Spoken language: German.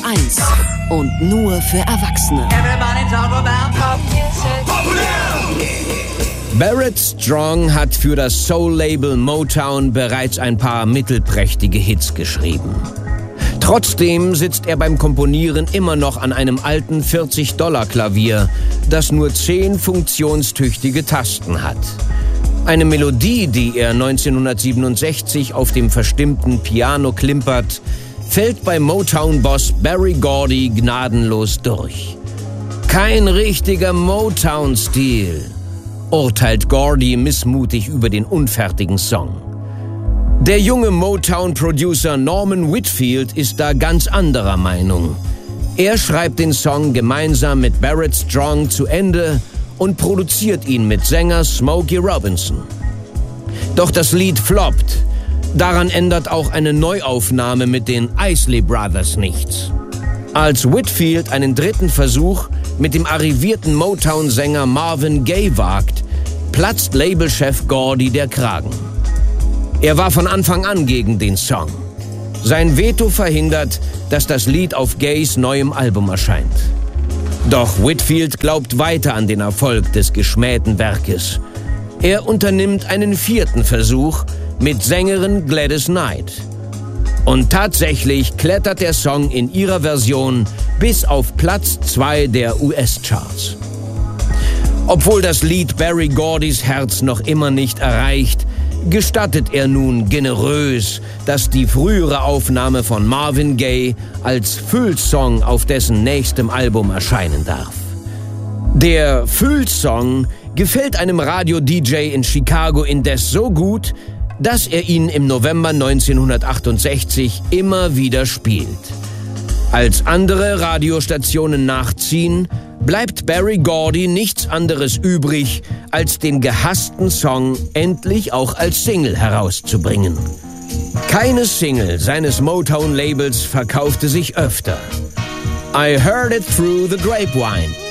1 und nur für Erwachsene. Barrett Strong hat für das Soul-Label Motown bereits ein paar mittelprächtige Hits geschrieben. Trotzdem sitzt er beim Komponieren immer noch an einem alten $40-Klavier, das nur 10 funktionstüchtige Tasten hat. Eine Melodie, die er 1967 auf dem verstimmten Piano klimpert, fällt bei Motown-Boss Berry Gordy gnadenlos durch. Kein richtiger Motown-Stil, urteilt Gordy missmutig über den unfertigen Song. Der junge Motown-Producer Norman Whitfield ist da ganz anderer Meinung. Er schreibt den Song gemeinsam mit Barrett Strong zu Ende und produziert ihn mit Sänger Smokey Robinson. Doch das Lied floppt. Daran ändert auch eine Neuaufnahme mit den Isley Brothers nichts. Als Whitfield einen dritten Versuch mit dem arrivierten Motown-Sänger Marvin Gaye wagt, platzt Labelchef Gordy der Kragen. Er war von Anfang an gegen den Song. Sein Veto verhindert, dass das Lied auf Gays neuem Album erscheint. Doch Whitfield glaubt weiter an den Erfolg des geschmähten Werkes. Er unternimmt einen 4. Versuch mit Sängerin Gladys Knight. Und tatsächlich klettert der Song in ihrer Version bis auf Platz 2 der US-Charts. Obwohl das Lied Berry Gordys Herz noch immer nicht erreicht, gestattet er nun generös, dass die frühere Aufnahme von Marvin Gaye als Füllsong auf dessen nächstem Album erscheinen darf. Der Füllsong gefällt einem Radio-DJ in Chicago indes so gut, dass er ihn im November 1968 immer wieder spielt. Als andere Radiostationen nachziehen, bleibt Berry Gordy nichts anderes übrig, als den gehassten Song endlich auch als Single herauszubringen. Keine Single seines Motown-Labels verkaufte sich öfter. I Heard It Through the Grapevine